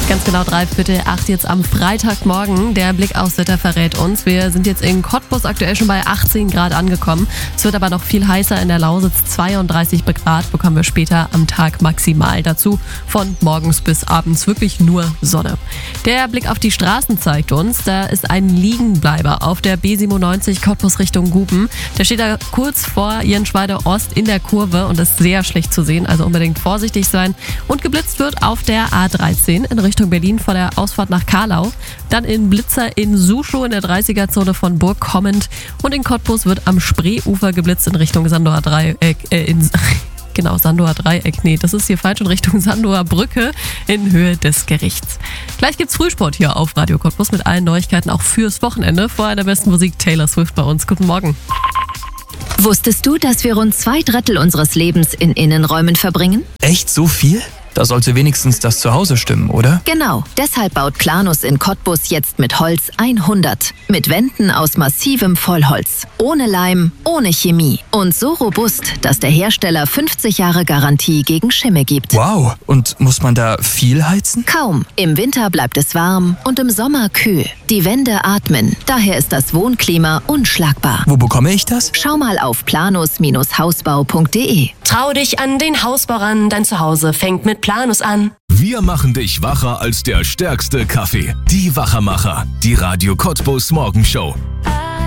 Ganz genau 7:45 jetzt am Freitagmorgen. Der Blick aufs Wetter verrät uns. Wir sind jetzt in Cottbus aktuell schon bei 18 Grad angekommen. Es wird aber noch viel heißer in der Lausitz. 32 Grad bekommen wir später am Tag maximal. Dazu von morgens bis abends wirklich nur Sonne. Der Blick auf die Straßen zeigt uns, da ist ein Liegenbleiber auf der B97 Cottbus Richtung Guben. Der steht da kurz vor Jenschweide Ost in der Kurve und ist sehr schlecht zu sehen. Also unbedingt vorsichtig sein. Und geblitzt wird auf der A13 in Richtung Berlin vor der Ausfahrt nach Karlau. Dann in Blitzer in Suschow in der 30er-Zone von Burg kommend. Und in Cottbus wird am Spreeufer geblitzt in Richtung Sandower Dreieck. Sandower Dreieck. Nee, das ist hier falsch, in Richtung Sandower Brücke in Höhe des Gerichts. Gleich gibt's Frühsport hier auf Radio Cottbus mit allen Neuigkeiten auch fürs Wochenende. Vorher der besten Musik Taylor Swift bei uns. Guten Morgen. Wusstest du, dass wir rund 2/3 unseres Lebens in Innenräumen verbringen? Echt so viel? Da sollte wenigstens das Zuhause stimmen, oder? Genau. Deshalb baut Planus in Cottbus jetzt mit Holz 100. Mit Wänden aus massivem Vollholz. Ohne Leim, ohne Chemie. Und so robust, dass der Hersteller 50 Jahre Garantie gegen Schimmel gibt. Wow. Und muss man da viel heizen? Kaum. Im Winter bleibt es warm und im Sommer kühl. Die Wände atmen. Daher ist das Wohnklima unschlagbar. Wo bekomme ich das? Schau mal auf planus-hausbau.de. Trau dich an den Hausbau ran, dein Zuhause fängt mit Planus an. Wir machen dich wacher als der stärkste Kaffee. Die Wachermacher, die Radio Cottbus Morgenshow.